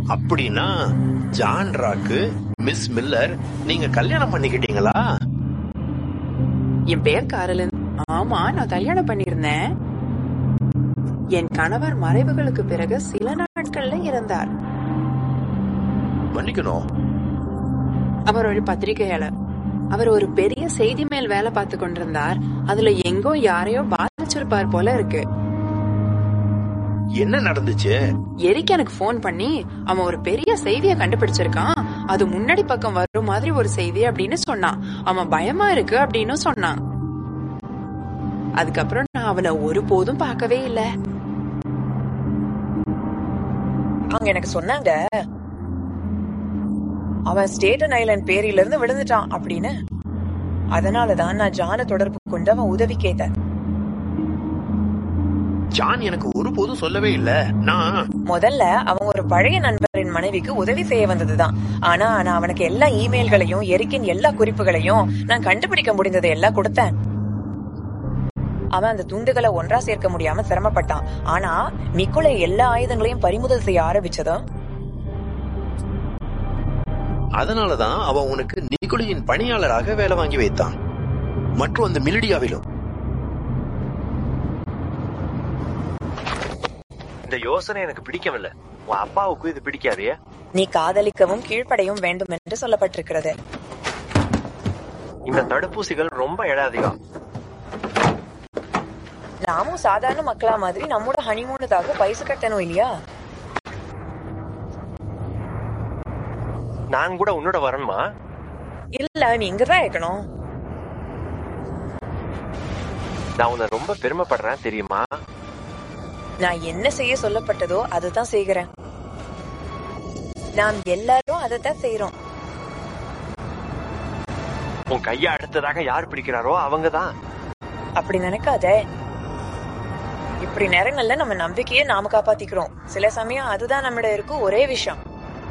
அப்படின்னா ஜான் ராக்கு miss Miller நீங்க கல்யாணம் பண்ணிக்கிட்டீங்களா? என் பேர் காரலின். ஆமா, நான் கல்யாணம் பண்ணிருந்தேன். என் கணவர் மறைவுகளுக்கு பிறகு சில நாட்கள்ல இறந்தார். மன்னிக்கணும். அவர் ஒரு பத்திரிகையாளர். அவர் ஒரு பெரிய செய்தி மேல் வேலை பார்த்து கொண்டிருந்தார். அதுல எங்கோ யாரையோ பாதிச்சிருப்பார் போல இருக்கு. என்ன நடந்துச்சு? எரிக் எனக்கு போன் பண்ணி அவன் ஒரு பெரிய செய்திய கண்டுபிடிச்சிருக்கான், அது முன்னாடி பக்கம் வரும் மாதிரி ஒரு செய்தி அப்படின்னு சொன்னான். அவன் பயமா இருக்கு அப்படின்னு சொன்னான். அதுக்கப்புறம் நான் அவனை ஒருபோதும் பார்க்கவே இல்ல. அவங்க எனக்கு சொன்னாங்க அவன் ஸ்டேட்டன் ஐலண்ட் பேரில இருந்து விழுந்துட்டான் அப்படின்னு. அதனாலதான் நான் ஜான தொடர்பு கொண்டு அவன் உதவி கேட்டேன். ஜான் எனக்கு ஒருபோதும் சொல்லவே இல்ல. நான் முதல்ல அவன் ஒரு பழைய நண்பரின் மனைவிக்கு உதவி செய்ய வந்ததுதான். ஆனா நான் அவனுக்கு எல்லா இமெயில்களையும் எரிக்கின் எல்லா குறிப்புகளையும் நான் கண்டுபிடிக்க முடிந்ததை எல்லாம் கொடுத்தேன். அவன் அந்த துண்டுகளை ஒன்றா சேர்க்க முடியாம சிரமப்பட்டான். ஆனா நிக்கோலை எல்லா ஆயுதங்களையும் பறிமுதல் செய்ய ஆரம்பிச்சதும் அதனாலதான் அவன் உனக்கு நிக்கோலியின் பணியாளராக வேலை வாங்கி வைத்தான். மற்றும் அந்த மிலிடியாவிலும். இந்த யோசனை எனக்கு பிடிக்கவில்லை. உன் அப்பாவுக்கு இது பிடிக்காதே. நீ காதலிக்கவும் கீழ்ப்படையும் வேண்டும் என்று சொல்லப்பட்டிருக்கிறது. இந்த தடுப்பூசிகள் ரொம்ப எழாதிகம். நாமும் சாதாரண மக்களா மாதிரி நம்மோட ஹனிமூனுக்காக பைசு கட்டணும் இல்லையா? நான் கூட உன்னோட வரணுமா? இல்ல, நீ இங்கதான் இருக்கணும். நான் உன்னை ரொம்ப பெருமைப்படுறேன் தெரியுமா? நான் என்ன செய்ய சொல்லப்பட்டதோ அதுதான் செய்கிறேன். நாம் எல்லாரும் அதைத்தான் செய்யறோம். உன் கைய அடுத்ததாக யார் பிடிக்கிறாரோ அவங்கதான். அப்படி நினைக்காத. இப்படி நேரங்கள்ல நம்ம நம்பிக்கையை நாம காப்பாத்திக்கிறோம். சில சமயம் அதுதான் நம்மிட இருக்கும் ஒரே விஷயம்.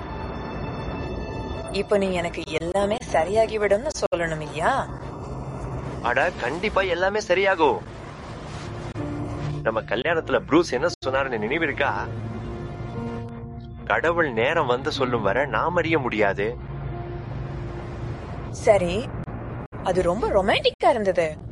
இப்ப நீ எனக்கு எல்லாமே சரியாகிவிடும் சொல்லணும் இல்லையா? அட கண்டிப்பா எல்லாமே சரியாகும். நம்ம கல்யாணத்துல ப்ரூஸ் என்ன சொன்னாருன்னு நினைவிருக்கா? கடவுள் நேரம் வந்து சொல்லும் வரை நாம் அறிய முடியாது. சரி, அது ரொம்ப ரொமான்டிக்கா இருந்தது.